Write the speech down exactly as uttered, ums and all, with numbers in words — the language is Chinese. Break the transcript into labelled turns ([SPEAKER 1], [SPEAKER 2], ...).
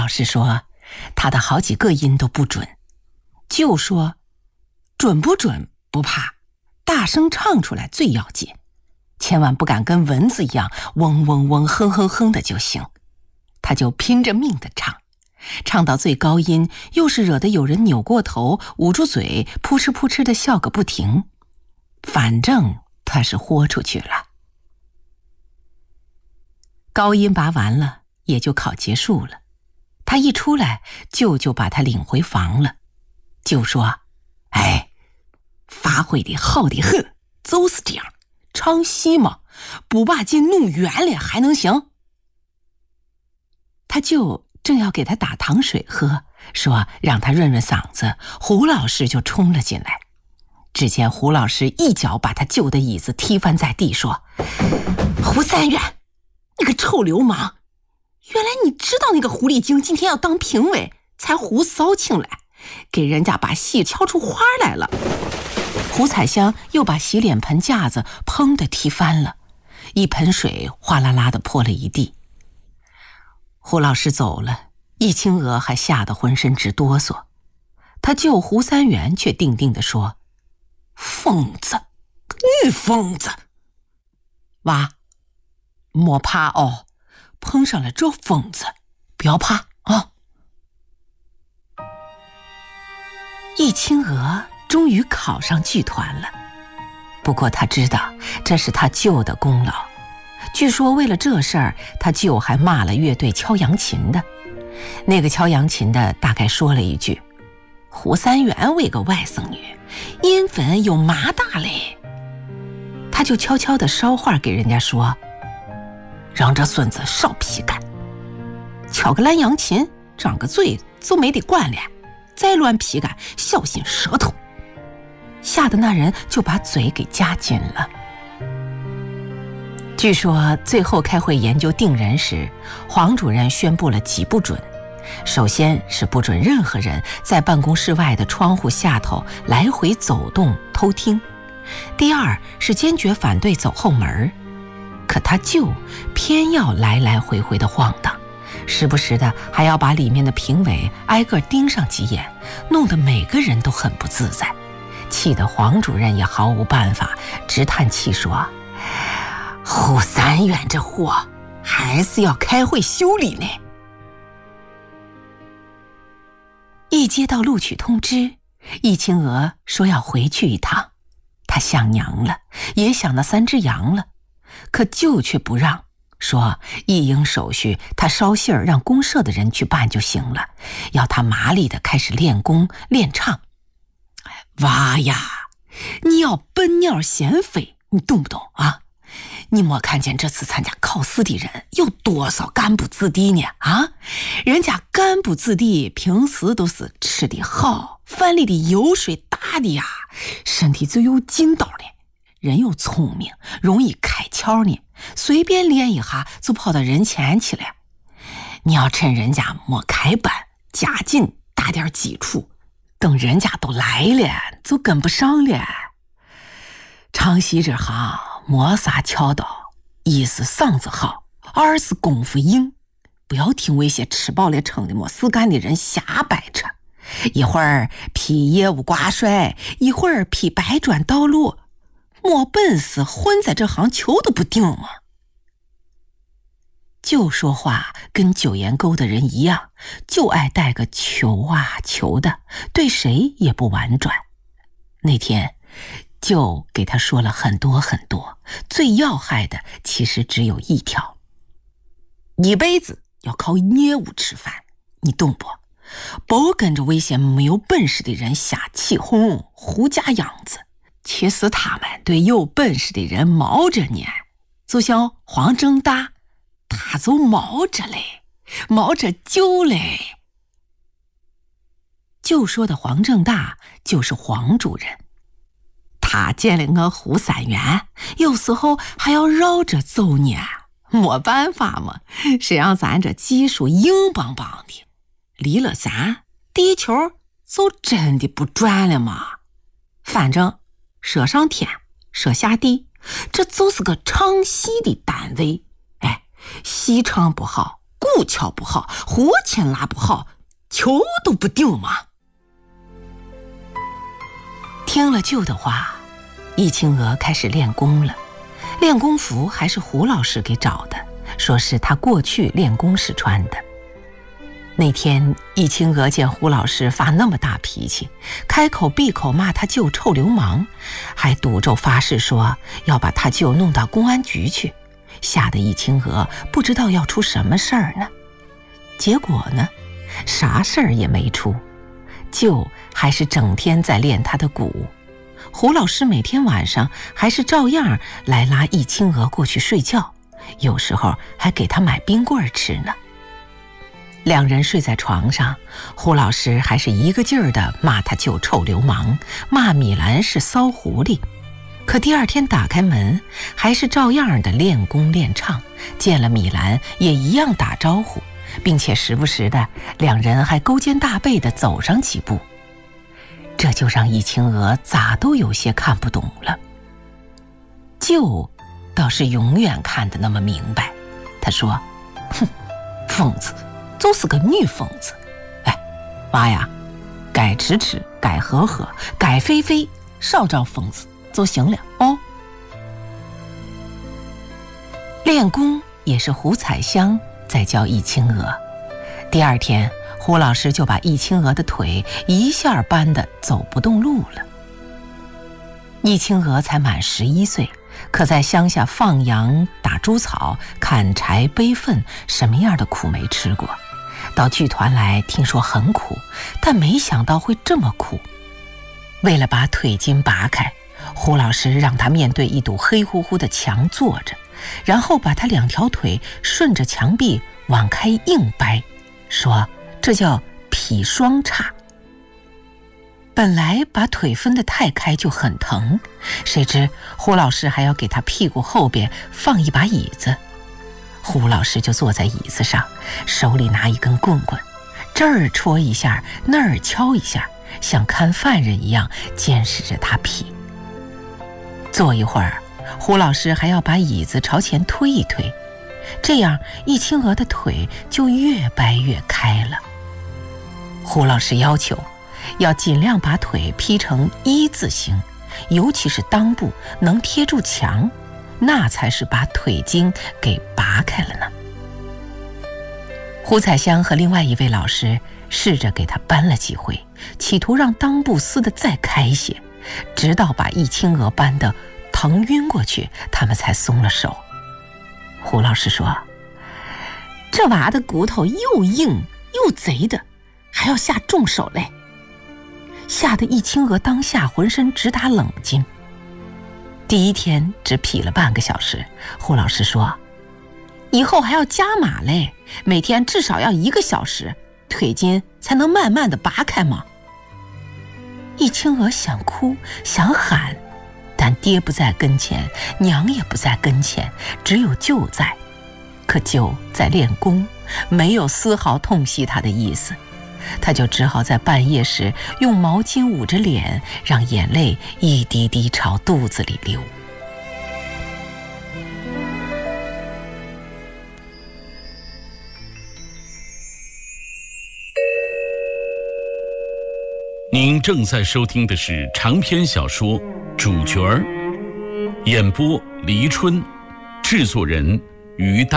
[SPEAKER 1] 师说他的好几个音都不准，就说准不准不怕，大声唱出来最要紧，千万不敢跟蚊子一样嗡嗡嗡哼哼哼的就行。他就拼着命的唱，唱到最高音，又是惹得有人扭过头捂住嘴扑哧扑哧的笑个不停，反正他是豁出去了。高音拔完了，也就考结束了。他一出来，舅舅把他领回房了，就说：“哎，发挥的好的很，就是这样，唱戏嘛，不把劲弄圆了还能行？”他舅正要给他打糖水喝，说让他润润嗓子，胡老师就冲了进来。只见胡老师一脚把他舅的椅子踢翻在地，说：“胡三元，你个臭流氓！原来你知道那个狐狸精今天要当评委，才胡骚进来，给人家把戏敲出花来了。”胡彩香又把洗脸盆架子砰的踢翻了，一盆水哗啦啦的泼了一地。胡老师走了，易清娥还吓得浑身直哆嗦。他舅胡三元却定定地说：“疯子，女疯子！娃，莫怕哦，碰上了这疯子，不要怕啊。”易清娥终于考上剧团了，不过他知道这是他舅的功劳。据说为了这事儿，他舅还骂了乐队敲扬琴的。那个敲扬琴的大概说了一句：“胡三元为个外甥女，音粉有麻大嘞。”他就悄悄地捎话给人家说：“让这孙子少皮干，敲个蓝扬琴，张个嘴就没得惯练，再乱皮干，小心舌头。”吓得那人就把嘴给夹紧了。据说最后开会研究定人时，黄主任宣布了几不准。首先是不准任何人在办公室外的窗户下头来回走动偷听，第二是坚决反对走后门。可他舅偏要来来回回的晃荡，时不时的还要把里面的评委挨个盯上几眼，弄得每个人都很不自在，气得黄主任也毫无办法，直叹气说：“胡三元这货还是要开会修理呢。”一接到录取通知，易清娥说要回去一趟。她想娘了，也想那三只羊了，可舅却不让，说一应手续他捎信儿让公社的人去办就行了，要他麻利的开始练功练唱。娃呀，你要本鸟先飞，你懂不懂啊？你没看见这次参加考试的人有多少干部子弟呢？啊，人家干部子弟平时都是吃的好，饭里的油水大的呀，身体最有劲道呢，人又聪明，容易开窍呢，随便练一下就跑到人前去了。你要趁人家没开班，加紧打点基础，等人家都来了就跟不上了。唱戏这行没啥巧道，一是嗓子好，二是功夫硬，不要听为些吃饱了撑的没事干的人瞎掰扯，一会儿批业务挂帅，一会儿批白砖道路，没本事混在这行球都不顶嘛。就说话跟九岩沟的人一样，就爱带个球啊球的，对谁也不婉转。那天就给他说了很多很多，最要害的其实只有一条：一辈子要靠业务吃饭，你懂不？不跟着危险没有本事的人瞎起哄胡假样子。其实他们对有本事的人毛着呢，就像黄正大，他就毛着嘞，毛着就嘞。就说的黄正大就是黄主任，他见了我胡三元，有时候还要绕着走呢，没办法嘛，谁让咱这技术硬邦邦的，离了咱地球就真的不转了嘛。反正说上天说下地，这就是个唱戏的单位，哎，戏唱不好骨敲不好，活牵拉不好，球都不丢嘛。听了舅的话，易青娥开始练功了。练功服还是胡老师给找的，说是他过去练功时穿的。那天易青娥见胡老师发那么大脾气，开口闭口骂他舅臭流氓，还赌咒发誓说要把他舅弄到公安局去，吓得易青娥不知道要出什么事儿呢。结果呢，啥事儿也没出，舅还是整天在练他的鼓。胡老师每天晚上还是照样来拉易青娥过去睡觉，有时候还给他买冰棍吃呢。两人睡在床上，胡老师还是一个劲儿地骂他舅臭流氓，骂米兰是骚狐狸。可第二天打开门，还是照样的练功练唱，见了米兰也一样打招呼，并且时不时的两人还勾肩搭背地走上几步。这就让易青娥咋都有些看不懂了。舅倒是永远看得那么明白，他说：“哼，疯子，就是个女疯子。哎，娃呀，该吃吃，该喝喝，该飞飞，少找疯子就行了哦。”练功也是胡彩香在教易青娥。第二天，胡老师就把易青娥的腿一下扳得走不动路了。易青娥才满十一岁，可在乡下放羊、打猪草、砍柴、背粪，什么样的苦没吃过。到剧团来，听说很苦，但没想到会这么苦。为了把腿筋拔开，胡老师让他面对一堵黑乎乎的墙坐着，然后把他两条腿顺着墙壁往开硬掰，说这叫劈双叉。本来把腿分得太开就很疼，谁知胡老师还要给他屁股后边放一把椅子。胡老师就坐在椅子上，手里拿一根棍棍，这儿戳一下，那儿敲一下，像看犯人一样监视着他劈。坐一会儿，胡老师还要把椅子朝前推一推，这样易青娥的腿就越掰越开了。胡老师要求要尽量把腿劈成一字形，尤其是裆部能贴住墙，那才是把腿筋给拔开了呢。胡彩香和另外一位老师试着给他扳了几回，企图让裆部撕得再开些，直到把易青娥扳得疼晕过去，他们才松了手。胡老师说：“这娃的骨头又硬又贼的，还要下重手嘞。”吓得易青娥当下浑身直打冷筋。第一天只劈了半个小时，胡老师说：“以后还要加码嘞，每天至少要一个小时，腿筋才能慢慢的拔开嘛。”易青娥想哭想喊，但爹不在跟前，娘也不在跟前，只有舅在。可舅在练功，没有丝毫痛惜他的意思，他就只好在半夜时用毛巾捂着脸，让眼泪一滴滴朝肚子里流。
[SPEAKER 2] 您正在收听的是长篇小说《主角儿》，演播黎春，制作人于丹。